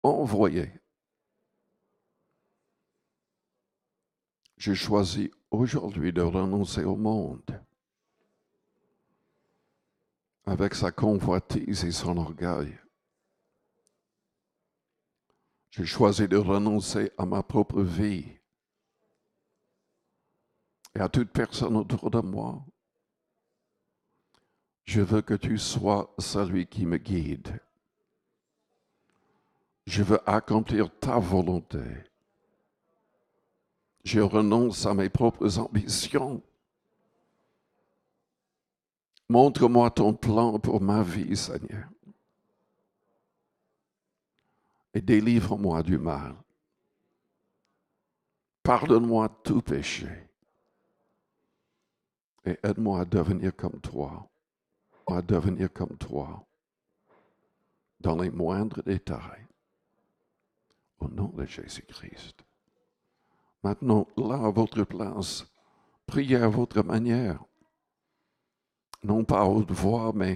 envoyé. J'ai choisi aujourd'hui de renoncer au monde avec sa convoitise et son orgueil. J'ai choisi de renoncer à ma propre vie et à toute personne autour de moi. Je veux que tu sois celui qui me guide. Je veux accomplir ta volonté. Je renonce à mes propres ambitions. Montre-moi ton plan pour ma vie, Seigneur. Et délivre-moi du mal. Pardonne-moi tout péché. Et aide-moi à devenir comme toi. À devenir comme toi. Dans les moindres détails. Au nom de Jésus-Christ. Maintenant, là, à votre place, priez à votre manière. Non pas à haute voix, mais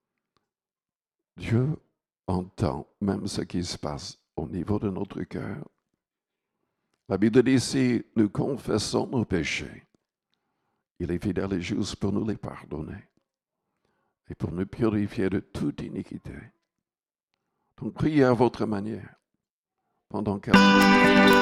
Dieu entend même ce qui se passe au niveau de notre cœur. La Bible dit ici, nous confessons nos péchés. Il est fidèle et juste pour nous les pardonner et pour nous purifier de toute iniquité. Donc, priez à votre manière pendant quelques minutes.